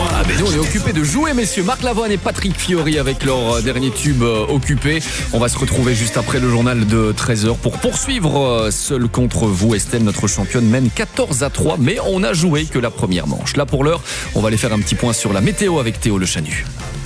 Ah ben nous on est occupés de jouer messieurs. Marc Lavoine et Patrick Fiori avec leur dernier tube Occupé. On va se retrouver juste après le journal de 13h pour poursuivre seul contre vous. Estelle, notre championne, mène 14-3 mais on a joué que la première manche. Là pour l'heure, on va aller faire un petit point sur la météo avec Théo Le Chanu.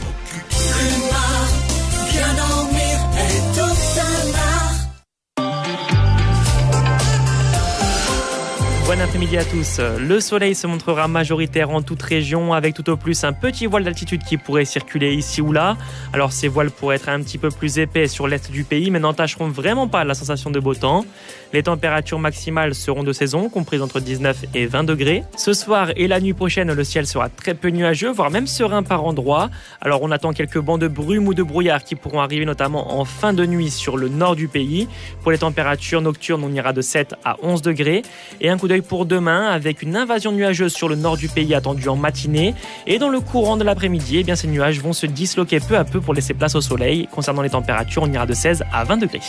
Bon après-midi à tous. Le soleil se montrera majoritaire en toute région avec tout au plus un petit voile d'altitude qui pourrait circuler ici ou là. Alors ces voiles pourraient être un petit peu plus épais sur l'est du pays mais n'entacheront vraiment pas la sensation de beau temps. Les températures maximales seront de saison, comprises entre 19 et 20 degrés. Ce soir et la nuit prochaine, le ciel sera très peu nuageux, voire même serein par endroits. Alors on attend quelques bancs de brume ou de brouillard qui pourront arriver notamment en fin de nuit sur le nord du pays. Pour les températures nocturnes, on ira de 7 à 11 degrés. Et un coup d'œil pour demain avec une invasion nuageuse sur le nord du pays attendue en matinée. Et dans le courant de l'après-midi, ces nuages vont se disloquer peu à peu pour laisser place au soleil. Concernant les températures, on ira de 16 à 20 degrés.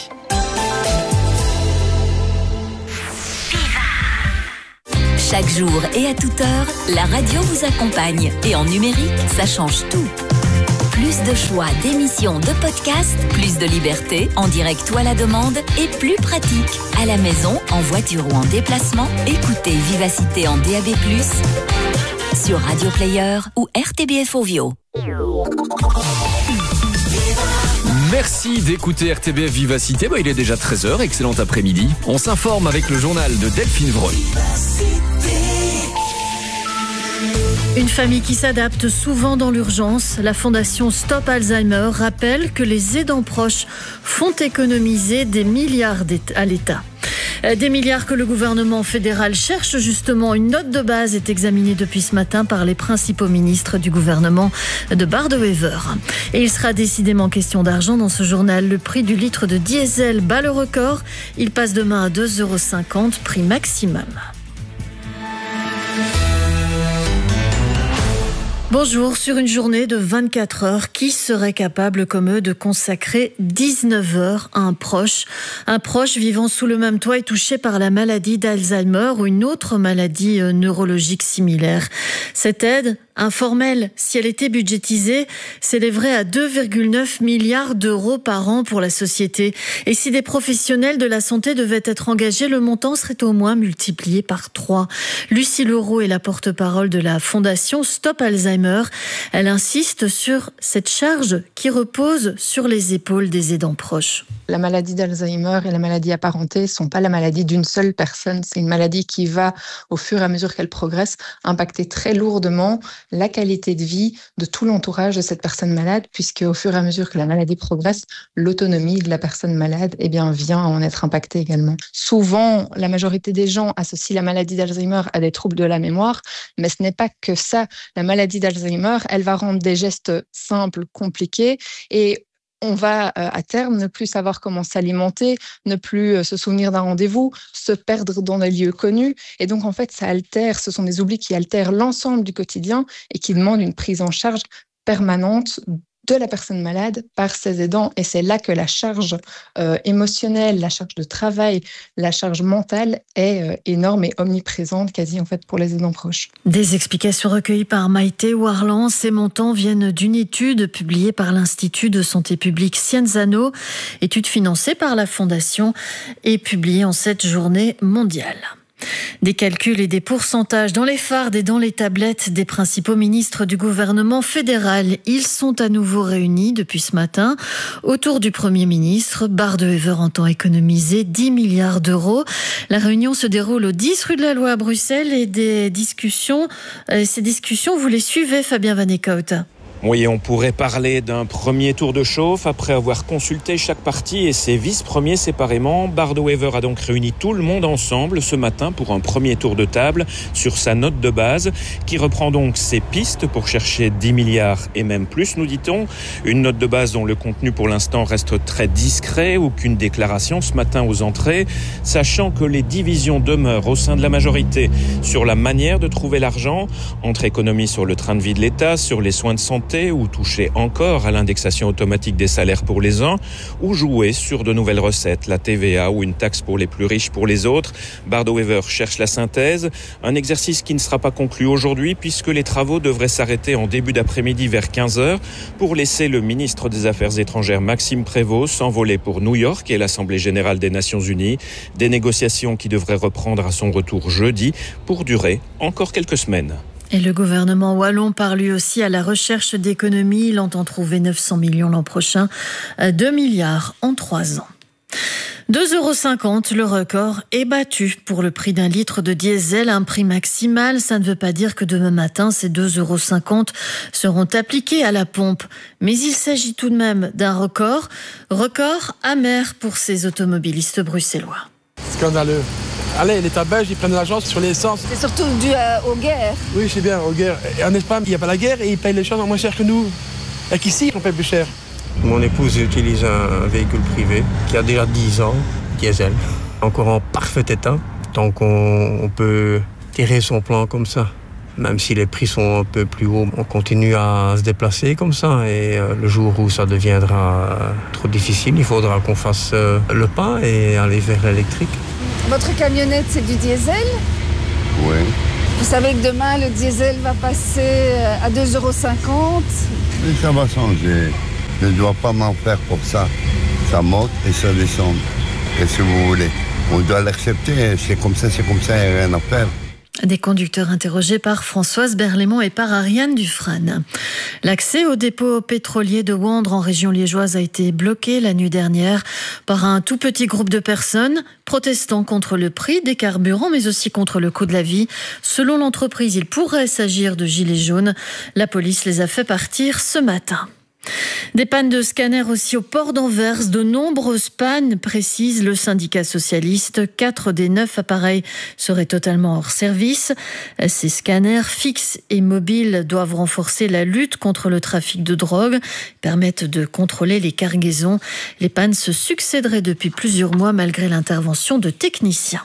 Chaque jour et à toute heure, la radio vous accompagne. Et en numérique, ça change tout. Plus de choix d'émissions, de podcasts, plus de liberté, en direct ou à la demande, et plus pratique. À la maison, en voiture ou en déplacement, écoutez Vivacité en DAB+, sur Radio Player ou RTBF Ovio. Merci d'écouter RTBF Vivacité. Il est déjà 13h, excellent après-midi. On s'informe avec le journal de Delphine Vreux. Une famille qui s'adapte souvent dans l'urgence. La fondation Stop Alzheimer rappelle que les aidants proches font économiser des milliards à l'État. Des milliards que le gouvernement fédéral cherche justement. Une note de base est examinée depuis ce matin par les principaux ministres du gouvernement de Bart De Wever. Et il sera décidément question d'argent dans ce journal. Le prix du litre de diesel bat le record. Il passe demain à 2,50 €, prix maximum. Bonjour, sur une journée de 24 heures, qui serait capable comme eux de consacrer 19 heures à un proche vivant sous le même toit et touché par la maladie d'Alzheimer ou une autre maladie neurologique similaire? Cette aide, informelle, si elle était budgétisée, s'élèverait à 2,9 milliards d'euros par an pour la société. Et si des professionnels de la santé devaient être engagés, le montant serait au moins multiplié par 3. Lucie Leroux est la porte-parole de la fondation Stop Alzheimer. Elle insiste sur cette charge qui repose sur les épaules des aidants proches. La maladie d'Alzheimer et la maladie apparentée ne sont pas la maladie d'une seule personne. C'est une maladie qui va, au fur et à mesure qu'elle progresse, impacter très lourdement la qualité de vie de tout l'entourage de cette personne malade, puisque au fur et à mesure que la maladie progresse, l'autonomie de la personne malade vient à en être impactée également. Souvent, la majorité des gens associent la maladie d'Alzheimer à des troubles de la mémoire, mais ce n'est pas que ça. La maladie d'Alzheimer, elle va rendre des gestes simples compliqués et on va à terme ne plus savoir comment s'alimenter, ne plus se souvenir d'un rendez-vous, se perdre dans des lieux connus. Et donc, en fait, ça altère, ce sont des oublis qui altèrent l'ensemble du quotidien et qui demandent une prise en charge permanente de la personne malade par ses aidants. Et c'est là que la charge émotionnelle, la charge de travail, la charge mentale est énorme et omniprésente quasi en fait pour les aidants proches. Des explications recueillies par Maïté Warlan. Ces montants viennent d'une étude publiée par l'Institut de santé publique Scienzano, étude financée par la Fondation et publiée en cette journée mondiale. Des calculs et des pourcentages dans les fardes et dans les tablettes des principaux ministres du gouvernement fédéral. Ils sont à nouveau réunis depuis ce matin autour du Premier ministre. Bart De Wever entend économiser 10 milliards d'euros. La réunion se déroule au 10 rue de la Loi à Bruxelles et ces discussions, vous les suivez, Fabien Van Eekhout? Oui, on pourrait parler d'un premier tour de chauffe après avoir consulté chaque parti et ses vice-premiers séparément. Bart De Wever a donc réuni tout le monde ensemble ce matin pour un premier tour de table sur sa note de base qui reprend donc ses pistes pour chercher 10 milliards et même plus, nous dit-on. Une note de base dont le contenu pour l'instant reste très discret, aucune déclaration ce matin aux entrées, sachant que les divisions demeurent au sein de la majorité sur la manière de trouver l'argent entre économies sur le train de vie de l'État, sur les soins de santé, rester ou toucher encore à l'indexation automatique des salaires pour les uns, ou jouer sur de nouvelles recettes, la TVA ou une taxe pour les plus riches pour les autres. Bardot Wever cherche la synthèse, un exercice qui ne sera pas conclu aujourd'hui puisque les travaux devraient s'arrêter en début d'après-midi vers 15h pour laisser le ministre des Affaires étrangères Maxime Prévost s'envoler pour New York et l'Assemblée générale des Nations Unies. Des négociations qui devraient reprendre à son retour jeudi pour durer encore quelques semaines. Et le gouvernement wallon part lui aussi à la recherche d'économies. Il entend trouver 900 millions l'an prochain, 2 milliards en 3 ans. 2,50 €, le record est battu pour le prix d'un litre de diesel, un prix maximal. Ça ne veut pas dire que demain matin, ces 2,50 € seront appliqués à la pompe. Mais il s'agit tout de même d'un record amer pour ces automobilistes bruxellois. Scandaleux. Allez, l'État belge, ils prennent l'argent sur l'essence. C'est surtout dû aux guerres. Oui, je sais bien, aux guerres. Et en Espagne, il n'y a pas la guerre et ils payent les choses moins cher que nous. Et qu'ici, on paye plus cher. Mon épouse utilise un véhicule privé qui a déjà 10 ans, diesel, encore en parfait état. Donc on peut tirer son plan comme ça. Même si les prix sont un peu plus hauts, on continue à se déplacer comme ça. Et le jour où ça deviendra trop difficile, il faudra qu'on fasse le pas et aller vers l'électrique. Votre camionnette, c'est du diesel ? Oui. Vous savez que demain, le diesel va passer à 2,50 €. Mais ça va changer. Je ne dois pas m'en faire pour ça. Ça monte et ça descend. Qu'est-ce que vous voulez ? On doit l'accepter. C'est comme ça, il n'y a rien à faire. Des conducteurs interrogés par Françoise Berlaymont et par Ariane Dufresne. L'accès au dépôt pétrolier de Wandre en région liégeoise a été bloqué la nuit dernière par un tout petit groupe de personnes protestant contre le prix des carburants mais aussi contre le coût de la vie. Selon l'entreprise, il pourrait s'agir de gilets jaunes. La police les a fait partir ce matin. Des pannes de scanners aussi au port d'Anvers, de nombreuses pannes, précise le syndicat socialiste. 4 des 9 appareils seraient totalement hors service. Ces scanners fixes et mobiles doivent renforcer la lutte contre le trafic de drogue, permettent de contrôler les cargaisons. Les pannes se succéderaient depuis plusieurs mois malgré l'intervention de techniciens.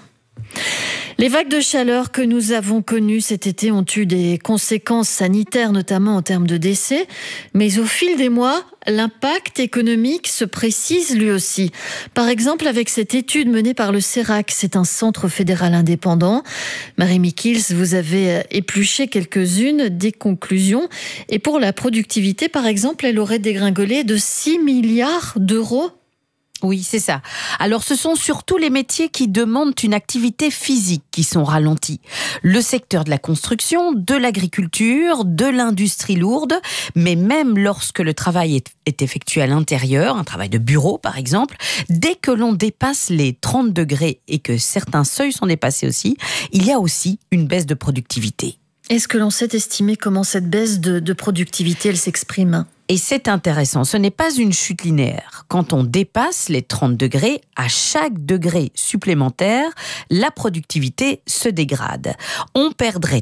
Les vagues de chaleur que nous avons connues cet été ont eu des conséquences sanitaires, notamment en termes de décès. Mais au fil des mois, l'impact économique se précise lui aussi. Par exemple, avec cette étude menée par le CERAC, c'est un centre fédéral indépendant. Marie Mikils, vous avez épluché quelques-unes des conclusions. Et pour la productivité, par exemple, elle aurait dégringolé de 6 milliards d'euros. Oui, c'est ça. Alors, ce sont surtout les métiers qui demandent une activité physique qui sont ralentis. Le secteur de la construction, de l'agriculture, de l'industrie lourde, mais même lorsque le travail est effectué à l'intérieur, un travail de bureau par exemple, dès que l'on dépasse les 30 degrés et que certains seuils sont dépassés aussi, il y a aussi une baisse de productivité. Est-ce que l'on sait estimer comment cette baisse de productivité, elle s'exprime ? Et c'est intéressant, ce n'est pas une chute linéaire. Quand on dépasse les 30 degrés, à chaque degré supplémentaire, la productivité se dégrade. On perdrait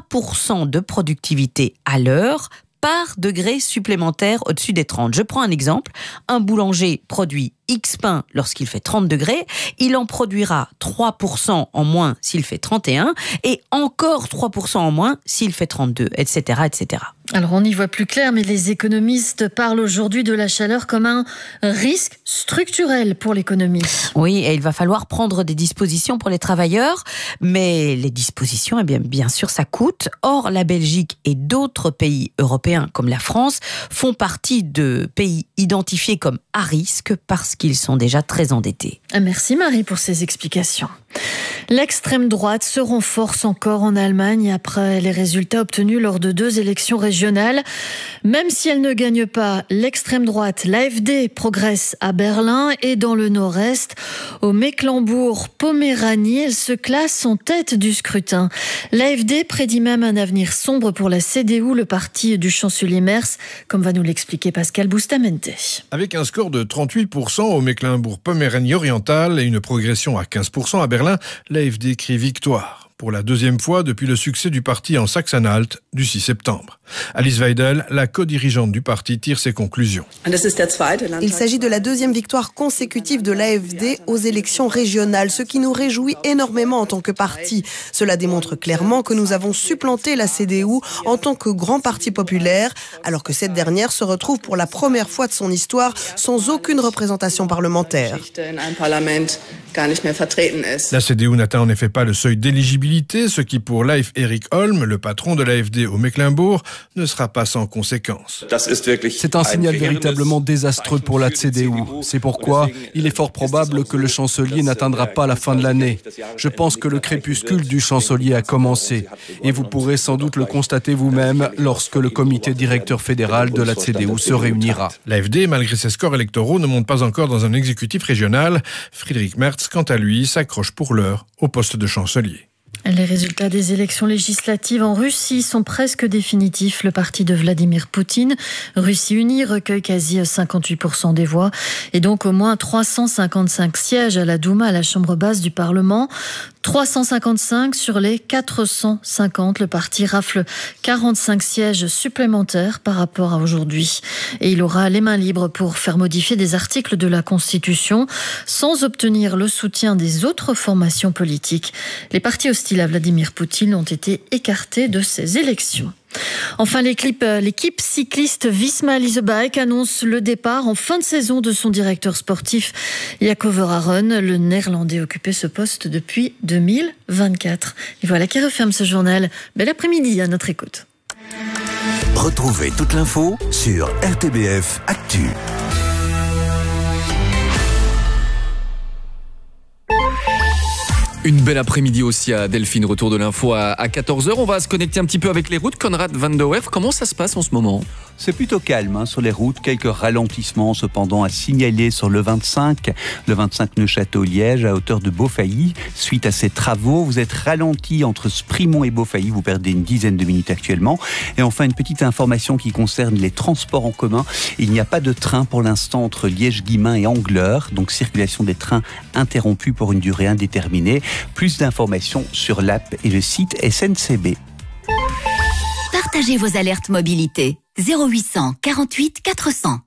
3% de productivité à l'heure par degré supplémentaire au-dessus des 30. Je prends un exemple. Un boulanger produit X pain lorsqu'il fait 30 degrés. Il en produira 3% en moins s'il fait 31 et encore 3% en moins s'il fait 32, etc., etc. Alors on y voit plus clair, mais les économistes parlent aujourd'hui de la chaleur comme un risque structurel pour l'économie. Oui, et il va falloir prendre des dispositions pour les travailleurs, mais les dispositions, bien sûr, ça coûte. Or, la Belgique et d'autres pays européens comme la France font partie de pays identifiés comme à risque parce qu'ils sont déjà très endettés. Merci Marie pour ces explications. L'extrême droite se renforce encore en Allemagne après les résultats obtenus lors de 2 élections régionales. Même si elle ne gagne pas, l'extrême droite, l'AfD, progresse à Berlin et dans le nord-est. Au Mecklembourg-Poméranie, elle se classe en tête du scrutin. L'AfD prédit même un avenir sombre pour la CDU, le parti du chancelier Merz, comme va nous l'expliquer Pascal Bustamante. Avec un score de 38% au Mecklembourg-Poméranie oriental et une progression à 15% à Berlin, l'AfD crie victoire. pour la deuxième fois depuis le succès du parti en Saxe-Anhalt du 6 septembre. Alice Weidel, la co-dirigeante du parti, tire ses conclusions. Il s'agit de la deuxième victoire consécutive de l'AfD aux élections régionales, ce qui nous réjouit énormément en tant que parti. Cela démontre clairement que nous avons supplanté la CDU en tant que grand parti populaire, alors que cette dernière se retrouve pour la première fois de son histoire sans aucune représentation parlementaire. La CDU n'atteint en effet pas le seuil d'éligibilité, ce qui pour Leif Erik Holm, le patron de l'AfD au Mecklembourg, ne sera pas sans conséquences. C'est un signal véritablement désastreux pour la CDU. C'est pourquoi il est fort probable que le chancelier n'atteindra pas la fin de l'année. Je pense que le crépuscule du chancelier a commencé. Et vous pourrez sans doute le constater vous-même lorsque le comité directeur fédéral de la CDU se réunira. L'AfD, malgré ses scores électoraux, ne monte pas encore dans un exécutif régional. Friedrich Merz, quant à lui, s'accroche pour l'heure au poste de chancelier. Les résultats des élections législatives en Russie sont presque définitifs. Le parti de Vladimir Poutine, Russie Unie, recueille quasi 58% des voix et donc au moins 355 sièges à la Douma, à la chambre basse du Parlement. 355 sur les 450. Le parti rafle 45 sièges supplémentaires par rapport à aujourd'hui. Et il aura les mains libres pour faire modifier des articles de la Constitution sans obtenir le soutien des autres formations politiques. Les partis hostiles à Vladimir Poutine ont été écartés de ces élections. Enfin, l'équipe cycliste Visma Leasebike annonce le départ en fin de saison de son directeur sportif Jaco Verhaeren. Le Néerlandais occupait ce poste depuis 2024. Et voilà qui referme ce journal. Bel après-midi à notre écoute. Retrouvez toute l'info sur RTBF Actu. Une belle après-midi aussi à Delphine, retour de l'info à 14h. On va se connecter un petit peu avec les routes. Conrad van der Werf, comment ça se passe en ce moment ? C'est plutôt calme sur les routes. Quelques ralentissements cependant à signaler sur le 25 Neuchâtel-Liège à hauteur de Beaufailly. Suite à ces travaux, vous êtes ralenti entre Sprimont et Beaufailly. Vous perdez une dizaine de minutes actuellement. Et enfin, une petite information qui concerne les transports en commun. Il n'y a pas de train pour l'instant entre Liège-Guillemins et Angleur. Donc circulation des trains interrompue pour une durée indéterminée. Plus d'informations sur l'app et le site SNCB. Partagez vos alertes mobilité. 0800 48 400.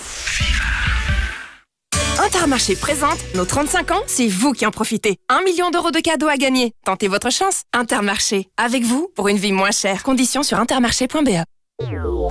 Intermarché présente nos 35 ans, c'est vous qui en profitez. 1 million d'euros de cadeaux à gagner. Tentez votre chance. Intermarché, avec vous pour une vie moins chère. Conditions sur intermarché.be.